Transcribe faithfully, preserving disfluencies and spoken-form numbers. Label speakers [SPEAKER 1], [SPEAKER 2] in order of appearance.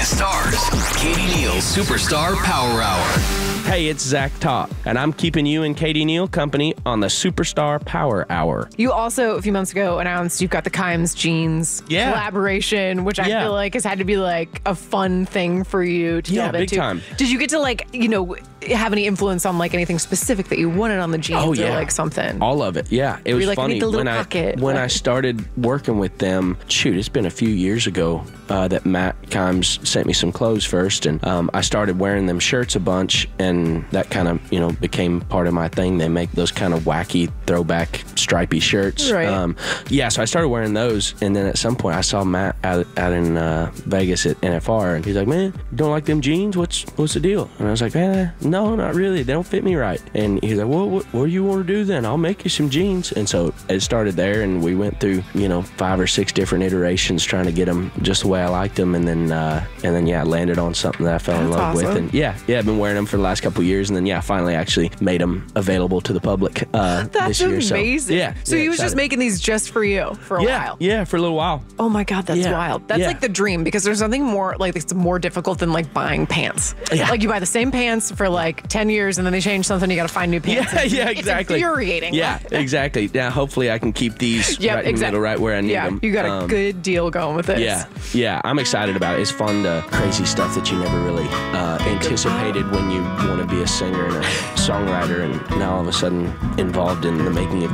[SPEAKER 1] Stars, Katie Neal's Superstar Power Hour.
[SPEAKER 2] Hey, it's Zach Top, and I'm keeping you and Katie Neal company on the Superstar Power Hour.
[SPEAKER 3] You also, a few months ago, announced you've got the Kimes Jeans
[SPEAKER 2] Yeah.
[SPEAKER 3] collaboration, which I
[SPEAKER 2] Yeah.
[SPEAKER 3] feel like has had to be like a fun thing for you to
[SPEAKER 2] Yeah,
[SPEAKER 3] delve
[SPEAKER 2] big
[SPEAKER 3] into.
[SPEAKER 2] time.
[SPEAKER 3] Did you get to like, you know, have any influence on like anything specific that you wanted on the jeans
[SPEAKER 2] Oh, yeah.
[SPEAKER 3] or like something?
[SPEAKER 2] All of it, yeah. It
[SPEAKER 3] Were
[SPEAKER 2] was
[SPEAKER 3] you like, I
[SPEAKER 2] funny
[SPEAKER 3] need the little
[SPEAKER 2] when I
[SPEAKER 3] pocket,
[SPEAKER 2] when
[SPEAKER 3] like-
[SPEAKER 2] I started working with them. Shoot, it's been a few years ago uh, that Matt Kimes sent me some clothes first, and um, I started wearing them shirts a bunch, and that kind of you know became part of my thing. They make those kind of wacky throwback stripy shirts.
[SPEAKER 3] Right.
[SPEAKER 2] Um, yeah, so I started wearing those, and then at some point I saw Matt out, out in uh, Vegas at N F R, and he's like, "Man, you don't like them jeans? What's what's the deal?" And I was like, "Eh, no, not really. They don't fit me right." And he's like, "Well, what, what do you want to do then? I'll make you some jeans." And so it started there, and we went through you know five or six different iterations trying to get them just the way I liked them, and then uh, and then yeah, I landed on something that I fell in
[SPEAKER 3] That's
[SPEAKER 2] love with,
[SPEAKER 3] awesome.
[SPEAKER 2] and yeah, yeah, I've been wearing them for the last couple of years, and then yeah, finally actually made them available to the public uh,
[SPEAKER 3] That's
[SPEAKER 2] this year.
[SPEAKER 3] amazing.
[SPEAKER 2] So, yeah,
[SPEAKER 3] So
[SPEAKER 2] yeah,
[SPEAKER 3] he was just
[SPEAKER 2] excited.
[SPEAKER 3] making these just for you for a
[SPEAKER 2] yeah,
[SPEAKER 3] while.
[SPEAKER 2] yeah, for a little while.
[SPEAKER 3] Oh my God, that's
[SPEAKER 2] Yeah.
[SPEAKER 3] wild. That's
[SPEAKER 2] Yeah.
[SPEAKER 3] like the dream because there's nothing more like it's more difficult than like buying pants.
[SPEAKER 2] Yeah.
[SPEAKER 3] Like you buy the same pants for like ten years and then they change something, you got to find new pants.
[SPEAKER 2] Yeah,
[SPEAKER 3] It's-
[SPEAKER 2] yeah,
[SPEAKER 3] it's
[SPEAKER 2] exactly.
[SPEAKER 3] infuriating.
[SPEAKER 2] Yeah, exactly. Now, hopefully, I can keep these
[SPEAKER 3] Yep,
[SPEAKER 2] right in the
[SPEAKER 3] exactly.
[SPEAKER 2] middle, right where I need
[SPEAKER 3] Yeah,
[SPEAKER 2] them.
[SPEAKER 3] you got a
[SPEAKER 2] Um,
[SPEAKER 3] good deal going with this.
[SPEAKER 2] Yeah, yeah, I'm excited about it. It's fun to crazy stuff that you never really uh, anticipated when you want to be a singer and a songwriter, and now all of a sudden involved in the making of